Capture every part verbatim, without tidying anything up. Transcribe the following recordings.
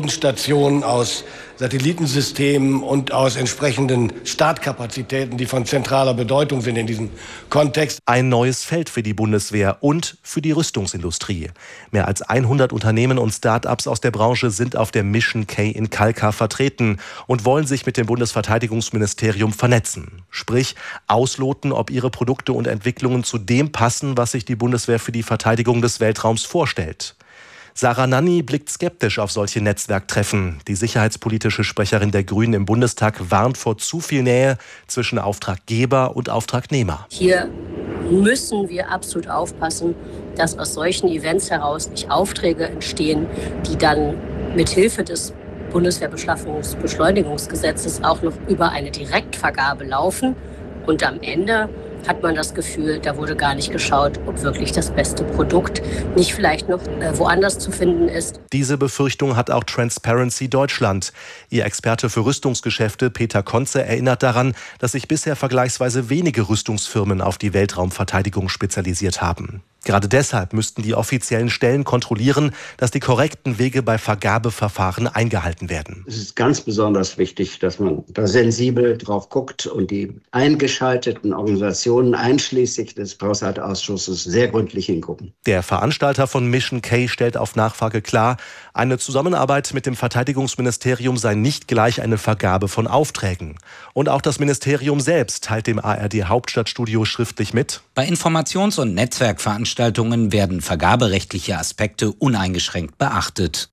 Bodenstationen, aus Satellitensystemen und aus entsprechenden Startkapazitäten, die von zentraler Bedeutung sind in diesem Kontext. Ein neues Feld für die Bundeswehr und für die Rüstungsindustrie. Mehr als hundert Unternehmen und Start-ups aus der Branche sind auf der Mission K in Kalkar vertreten und wollen sich mit dem Bundesverteidigungsministerium vernetzen. Sprich, ausloten, ob ihre Produkte und Entwicklungen zu dem passen, was sich die Bundeswehr für die Verteidigung des Weltraums vorstellt. Sarah Nanni blickt skeptisch auf solche Netzwerktreffen. Die sicherheitspolitische Sprecherin der Grünen im Bundestag warnt vor zu viel Nähe zwischen Auftraggeber und Auftragnehmer. Hier müssen wir absolut aufpassen, dass aus solchen Events heraus nicht Aufträge entstehen, die dann mit Hilfe des Bundeswehrbeschaffungsbeschleunigungsgesetzes auch noch über eine Direktvergabe laufen. Und am Ende hat man das Gefühl, da wurde gar nicht geschaut, ob wirklich das beste Produkt nicht vielleicht noch äh, woanders zu finden ist. Diese Befürchtung hat auch Transparency Deutschland. Ihr Experte für Rüstungsgeschäfte Peter Konze erinnert daran, dass sich bisher vergleichsweise wenige Rüstungsfirmen auf die Weltraumverteidigung spezialisiert haben. Gerade deshalb müssten die offiziellen Stellen kontrollieren, dass die korrekten Wege bei Vergabeverfahren eingehalten werden. Es ist ganz besonders wichtig, dass man da sensibel drauf guckt und die eingeschalteten Organisationen einschließlich des Haushaltsausschusses sehr gründlich hingucken. Der Veranstalter von Mission K stellt auf Nachfrage klar, eine Zusammenarbeit mit dem Verteidigungsministerium sei nicht gleich eine Vergabe von Aufträgen. Und auch das Ministerium selbst teilt dem A R D-Hauptstadtstudio schriftlich mit: Bei Informations- und Netzwerkveranstaltungen werden vergaberechtliche Aspekte uneingeschränkt beachtet.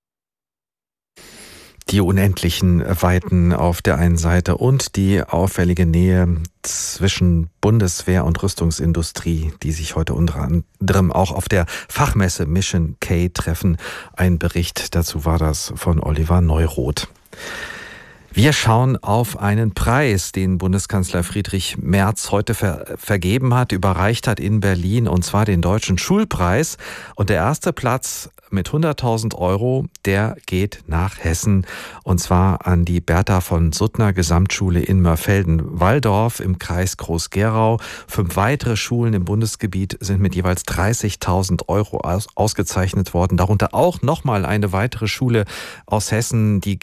Die unendlichen Weiten auf der einen Seite und die auffällige Nähe zwischen Bundeswehr und Rüstungsindustrie, die sich heute unter anderem auch auf der Fachmesse Mission K treffen. Ein Bericht dazu war das von Oliver Neuroth. Wir schauen auf einen Preis, den Bundeskanzler Friedrich Merz heute ver- vergeben hat, überreicht hat in Berlin, und zwar den Deutschen Schulpreis. Und der erste Platz mit hunderttausend Euro, der geht nach Hessen, und zwar an die Bertha von Suttner Gesamtschule in Mörfelden-Walldorf im Kreis Groß-Gerau. Fünf weitere Schulen im Bundesgebiet sind mit jeweils dreißigtausend Euro aus- ausgezeichnet worden. Darunter auch nochmal eine weitere Schule aus Hessen, die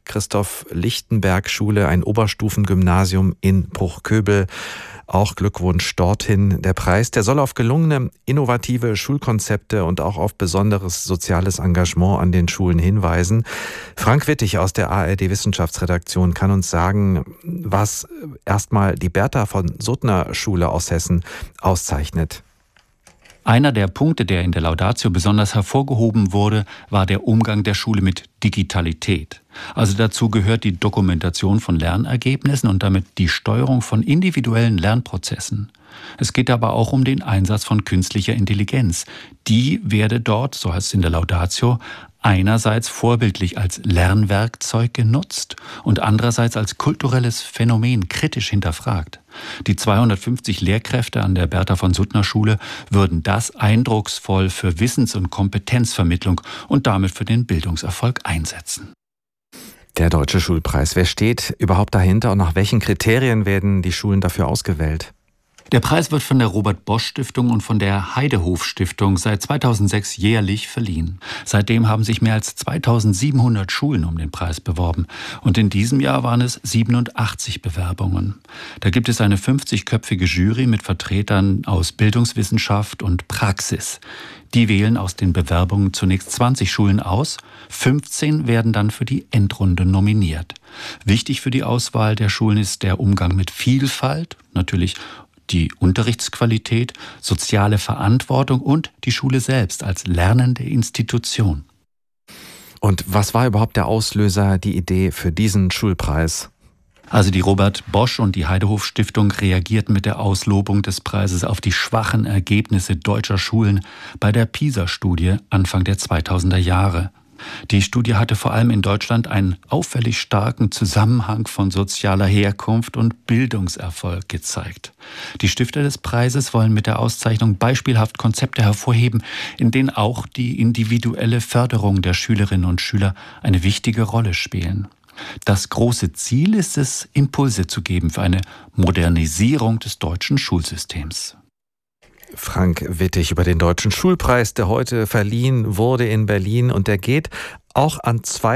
Georg-Christoph-Lichtenberg-Schule, ein Oberstufengymnasium in Bruchköbel. Auch Glückwunsch dorthin. Der Preis, der soll auf gelungene, innovative Schulkonzepte und auch auf besonderes soziales Engagement an den Schulen hinweisen. Frank Wittig aus der A R D-Wissenschaftsredaktion kann uns sagen, was erstmal die Bertha von Suttner Schule aus Hessen auszeichnet. Einer der Punkte, der in der Laudatio besonders hervorgehoben wurde, war der Umgang der Schule mit Digitalität. Also dazu gehört die Dokumentation von Lernergebnissen und damit die Steuerung von individuellen Lernprozessen. Es geht aber auch um den Einsatz von künstlicher Intelligenz. Die werde dort, so heißt es in der Laudatio, einerseits vorbildlich als Lernwerkzeug genutzt und andererseits als kulturelles Phänomen kritisch hinterfragt. Die zweihundertfünfzig Lehrkräfte an der Bertha von Suttner Schule würden das eindrucksvoll für Wissens- und Kompetenzvermittlung und damit für den Bildungserfolg einsetzen. Der Deutsche Schulpreis. Wer steht überhaupt dahinter und nach welchen Kriterien werden die Schulen dafür ausgewählt? Der Preis wird von der Robert-Bosch-Stiftung und von der Heidehof-Stiftung seit zweitausendsechs jährlich verliehen. Seitdem haben sich mehr als zweitausendsiebenhundert Schulen um den Preis beworben. Und in diesem Jahr waren es siebenundachtzig Bewerbungen. Da gibt es eine fünfzigköpfige Jury mit Vertretern aus Bildungswissenschaft und Praxis. Die wählen aus den Bewerbungen zunächst zwanzig Schulen aus. fünfzehn werden dann für die Endrunde nominiert. Wichtig für die Auswahl der Schulen ist der Umgang mit Vielfalt, natürlich die Unterrichtsqualität, soziale Verantwortung und die Schule selbst als lernende Institution. Und was war überhaupt der Auslöser, die Idee für diesen Schulpreis? Also die Robert Bosch und die Heidehof Stiftung reagierten mit der Auslobung des Preises auf die schwachen Ergebnisse deutscher Schulen bei der PISA-Studie Anfang der zweitausender Jahre. Die Studie hatte vor allem in Deutschland einen auffällig starken Zusammenhang von sozialer Herkunft und Bildungserfolg gezeigt. Die Stifter des Preises wollen mit der Auszeichnung beispielhaft Konzepte hervorheben, in denen auch die individuelle Förderung der Schülerinnen und Schüler eine wichtige Rolle spielen. Das große Ziel ist es, Impulse zu geben für eine Modernisierung des deutschen Schulsystems. Frank Wittig über den Deutschen Schulpreis, der heute verliehen wurde in Berlin, und der geht auch an zwei